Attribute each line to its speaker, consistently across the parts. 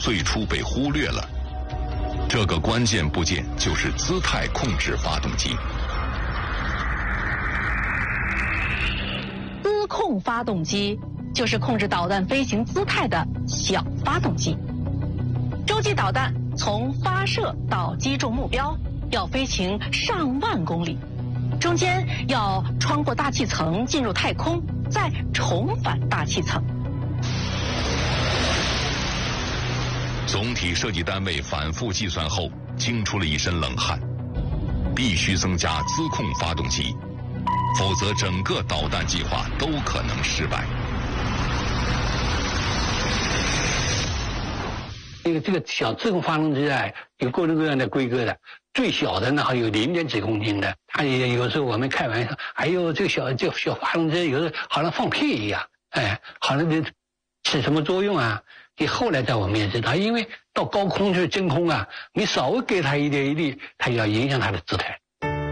Speaker 1: 最初被忽略了。这个关键部件就是姿态控制发动机。
Speaker 2: 姿控发动机就是控制导弹飞行姿态的小发动机。洲际导弹从发射到击中目标要飞行上万公里，中间要穿过大气层进入太空，再重返大气层。
Speaker 1: 总体设计单位反复计算后，惊出了一身冷汗，必须增加姿控发动机，否则整个导弹计划都可能失败。
Speaker 3: 这个小自控发动机啊，有各种各样的规格的，最小的呢还有0.几公斤的。它也有时候我们开玩笑，哎呦，这个小发动机有的好像放屁一样，哎，好像起什么作用啊？你后来我们也知道，因为到高空去真空啊，你稍微给它一点力，它就要影响它的姿态。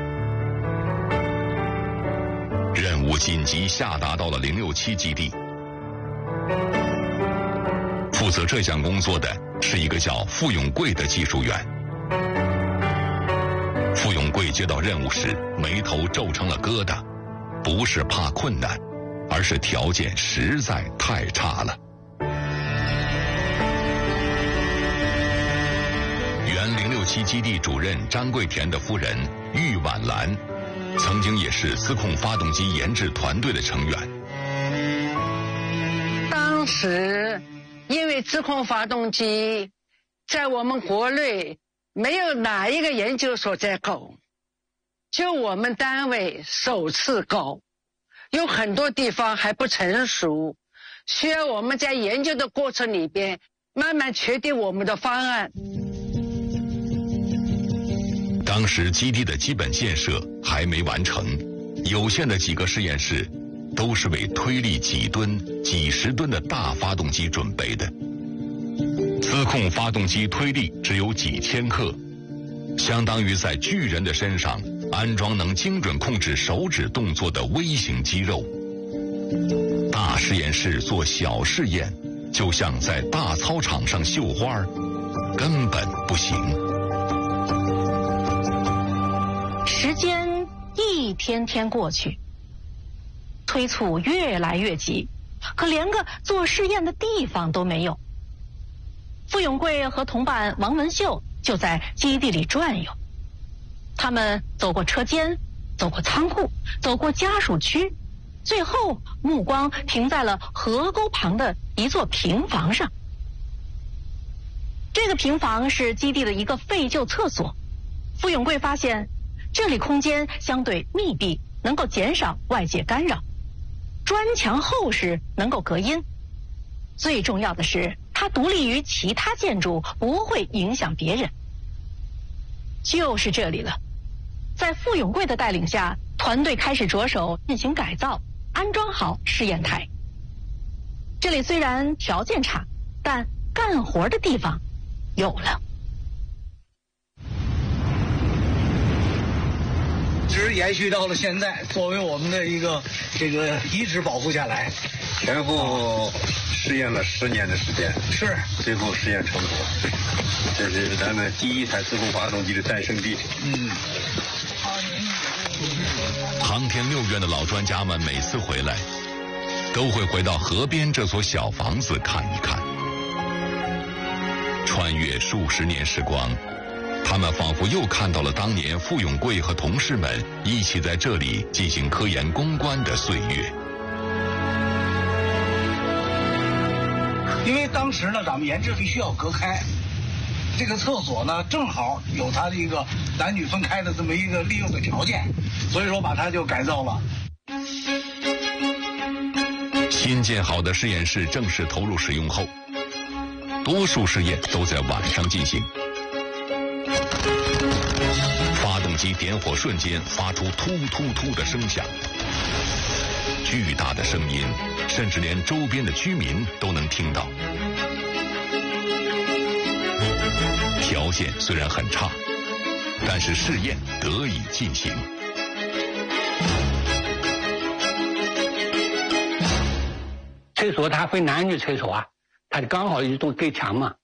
Speaker 1: 任务紧急下达到了067基地。负责这项工作的是一个叫傅永贵的技术员。傅永贵接到任务时，眉头皱成了疙瘩，不是怕困难，而是条件实在太差了。原067基地主任张桂田的夫人郁婉兰，曾经也是自控发动机研制团队的成员。
Speaker 4: 当时因为自控发动机在我们国内没有哪一个研究所在搞，就我们单位首次搞，有很多地方还不成熟，需要我们在研究的过程里边慢慢确定我们的方案。
Speaker 1: 当时基地的基本建设还没完成，有限的几个实验室都是为推力几吨、几十吨的大发动机准备的。自控发动机推力只有几千克，相当于在巨人的身上安装能精准控制手指动作的微型肌肉。大实验室做小试验，就像在大操场上绣花，根本不行。
Speaker 2: 时间一天天过去，推促越来越急，可连个做试验的地方都没有。傅永贵和同伴王文秀就在基地里转悠，他们走过车间，走过仓库，走过家属区，最后目光停在了河沟旁的一座平房上。这个平房是基地的一个废旧厕所。傅永贵发现这里空间相对密闭，能够减少外界干扰，砖墙厚实，能够隔音。最重要的是，它独立于其他建筑，不会影响别人。就是这里了。在傅永贵的带领下，团队开始着手进行改造，安装好试验台。这里虽然条件差，但干活的地方有了。
Speaker 5: 一直延续到了现在，作为我们的一个遗址保护下来。
Speaker 6: 前后试验了10年的时间，
Speaker 5: 是
Speaker 6: 最后实验成功。这是咱们第一台自控发动机的诞生地。
Speaker 1: 航天6院的老专家们每次回来，都会回到河边这所小房子看一看。穿越数十年时光，他们仿佛又看到了当年傅永贵和同事们一起在这里进行科研攻关的岁月。
Speaker 5: 因为当时呢，咱们研制必须要隔开，这个厕所呢正好有它的一个男女分开的这么一个利用的条件，所以说把它就改造了。
Speaker 1: 新建好的实验室正式投入使用后，多数试验都在晚上进行。发动机点火瞬间发出突突突的声响，巨大的声音，甚至连周边的居民都能听到。条件虽然很差，但是试验得以进行。
Speaker 3: 厕所它分男女厕所啊，它刚好一栋对墙嘛，